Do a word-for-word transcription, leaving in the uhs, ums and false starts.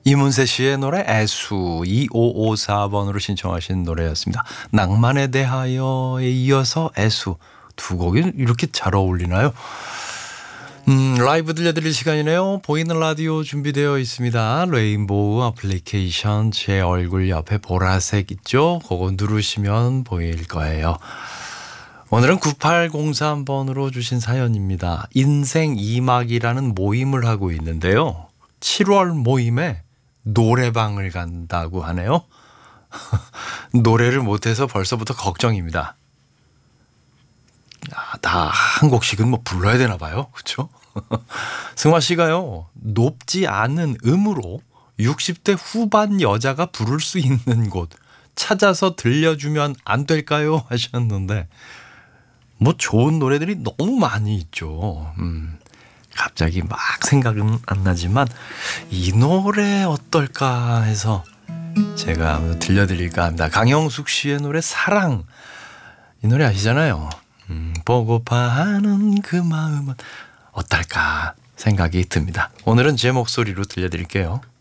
이문세 씨의 노래 애수 이오오사 번으로 신청하신 노래였습니다. 낭만에 대하여에 이어서 애수 두 곡이 이렇게 잘 어울리나요? 음, 라이브 들려드릴 시간이네요. 보이는 라디오 준비되어 있습니다. 레인보우 어플리케이션 제 얼굴 옆에 보라색 있죠? 그거 누르시면 보일 거예요. 오늘은 구팔공삼 번으로 주신 사연입니다. 인생 이막이라는 모임을 하고 있는데요. 칠월 모임에 노래방을 간다고 하네요. 노래를 못해서 벌써부터 걱정입니다. 아, 다 한 곡씩은 뭐 불러야 되나 봐요. 그렇죠? 승화 씨가요. 높지 않은 음으로 육십 대 후반 여자가 부를 수 있는 곳 찾아서 들려주면 안 될까요? 하셨는데 뭐 좋은 노래들이 너무 많이 있죠. 음, 갑자기 막 생각은 안 나지만 이 노래 어떨까 해서 제가 들려드릴까 합니다. 강영숙 씨의 노래 사랑. 이 노래 아시잖아요. 음, 보고파 하는 그 마음은 어떨까 생각이 듭니다. 오늘은 제 목소리로 들려드릴게요.